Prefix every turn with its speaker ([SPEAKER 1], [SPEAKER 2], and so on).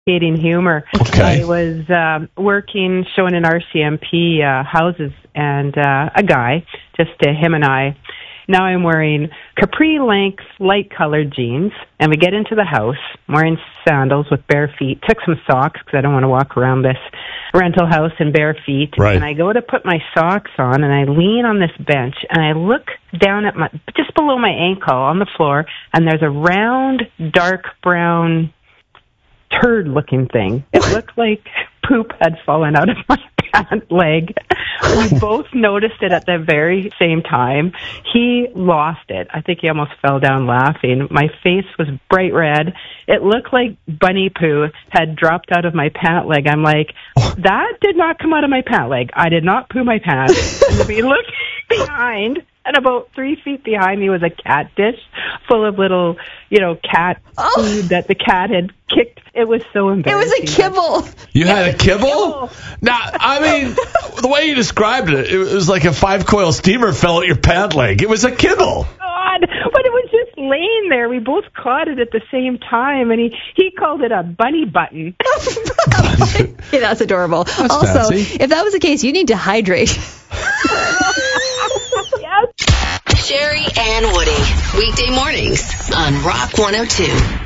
[SPEAKER 1] Hating humor.
[SPEAKER 2] Okay.
[SPEAKER 1] I was working, showing in RCMP houses, and a guy, just him and I. Now I'm wearing capri-length, light-colored jeans, and we get into the house, I'm wearing sandals with bare feet. Took some socks because I don't want to walk around this rental house in bare feet.
[SPEAKER 2] Right.
[SPEAKER 1] And I go to put my socks on, and I lean on this bench, and I look down at just below my ankle on the floor, and there's a round, dark brown turd-looking thing. It looked like poop had fallen out of my pant leg. We both noticed it at the very same time. He lost it. I think he almost fell down laughing. My face was bright red. It looked like bunny poo had dropped out of my pant leg. I'm like, that did not come out of my pant leg. I did not poo my pants. And we looked behind, and about 3 feet behind me was a cat dish full of little, cat food that the cat had kicked. It was so embarrassing.
[SPEAKER 3] It was a kibble.
[SPEAKER 2] You had a kibble? Now, I mean, the way you described it, it was like a 5-coil steamer fell at your pant leg. It was a kibble.
[SPEAKER 1] God, but it was just laying there. We both caught it at the same time, and he called it a bunny button.
[SPEAKER 3] Yeah, that's adorable.
[SPEAKER 2] That's
[SPEAKER 3] also,
[SPEAKER 2] fancy.
[SPEAKER 3] if that was the case, you need to hydrate.
[SPEAKER 1] Yes.
[SPEAKER 4] Sherry and Woody, weekday mornings on Rock 102.